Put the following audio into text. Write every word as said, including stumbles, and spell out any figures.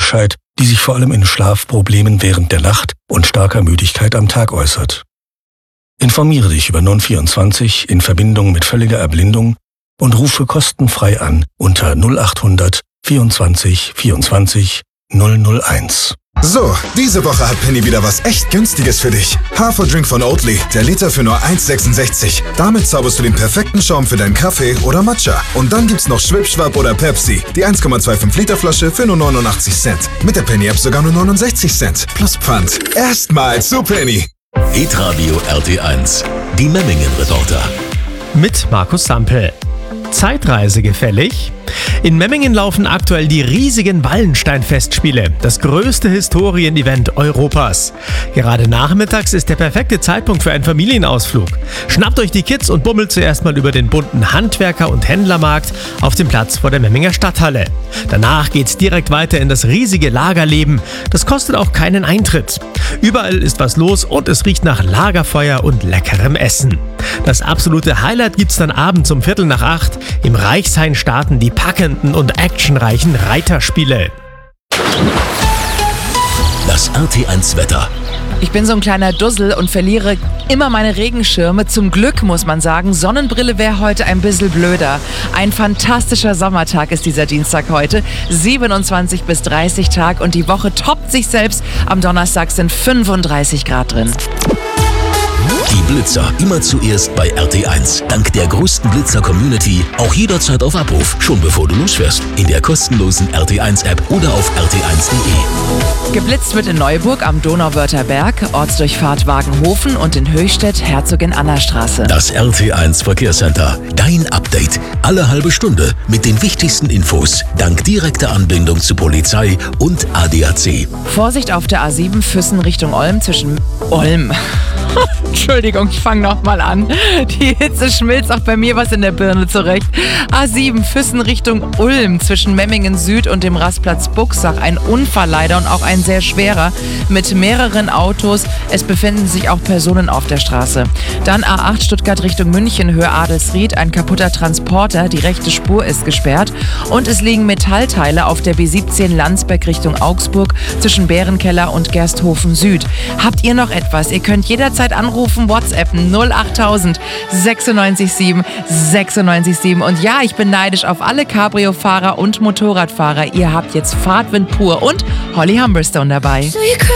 Krankheit, die sich vor allem in Schlafproblemen während der Nacht und starker Müdigkeit am Tag äußert. Informiere dich über Non vierundzwanzig in Verbindung mit völliger Erblindung und rufe kostenfrei an unter null acht hundert vierundzwanzig vierundzwanzig null null eins. So, diese Woche hat Penny wieder was echt Günstiges für dich. Haferdrink von Oatly, der Liter für nur eins sechsundsechzig. Damit zauberst du den perfekten Schaum für deinen Kaffee oder Matcha. Und dann gibt's noch Schwipschwapp oder Pepsi, die eins Komma fünfundzwanzig Liter Flasche für nur neunundachtzig Cent. Mit der Penny-App sogar nur neunundsechzig Cent. Plus Pfand. Erstmal zu Penny. Hitradio R T eins. Die Memmingen-Reporter. Mit Markus Sampel. Zeitreise gefällig? In Memmingen laufen aktuell die riesigen Wallenstein-Festspiele, das größte Historienevent Europas. Gerade nachmittags ist der perfekte Zeitpunkt für einen Familienausflug. Schnappt euch die Kids und bummelt zuerst mal über den bunten Handwerker- und Händlermarkt auf dem Platz vor der Memminger Stadthalle. Danach geht's direkt weiter in das riesige Lagerleben. Das kostet auch keinen Eintritt. Überall ist was los und es riecht nach Lagerfeuer und leckerem Essen. Das absolute Highlight gibt's dann abends um Viertel nach acht. Im Reichshain starten die packenden und actionreichen Reiterspiele. Das R T eins Wetter. Ich bin so ein kleiner Dussel und verliere immer meine Regenschirme. Zum Glück muss man sagen, Sonnenbrille wäre heute ein bisschen blöder. Ein fantastischer Sommertag ist dieser Dienstag heute. siebenundzwanzig bis dreißig Tag und die Woche toppt sich selbst. Am Donnerstag sind fünfunddreißig Grad drin. Die Blitzer immer zuerst bei R T eins. Dank der größten Blitzer-Community auch jederzeit auf Abruf, schon bevor du losfährst. In der kostenlosen R T eins App oder auf r t eins punkt de. Geblitzt wird in Neuburg am Donauwörther Berg, Ortsdurchfahrt Wagenhofen und in Höchstädt Herzogin Anna Straße. Das R T eins Verkehrscenter. Dein Update. Alle halbe Stunde mit den wichtigsten Infos. Dank direkter Anbindung zu Polizei und A D A C. Vorsicht auf der A sieben Füssen Richtung Olm zwischen Olm. Entschuldigung, ich fange nochmal an. Die Hitze schmilzt auch bei mir was in der Birne zurecht. A sieben Füssen Richtung Ulm zwischen Memmingen Süd und dem Rastplatz Buxach. Ein Unfall leider und auch ein sehr schwerer mit mehreren Autos. Es befinden sich auch Personen auf der Straße. Dann A acht Stuttgart Richtung München, Höhe Adelsried. Ein kaputter Transporter, die rechte Spur ist gesperrt. Und es liegen Metallteile auf der B siebzehn Landsberg Richtung Augsburg zwischen Bärenkeller und Gersthofen Süd. Habt ihr noch etwas? Ihr könnt jederzeit anrufen, WhatsAppen null achttausend sechsundneunzig sieben sechsundneunzig sieben. Und ja, ich bin neidisch auf alle Cabrio-Fahrer und Motorradfahrer. Ihr habt jetzt Fahrtwind pur und Holly Humberstone dabei.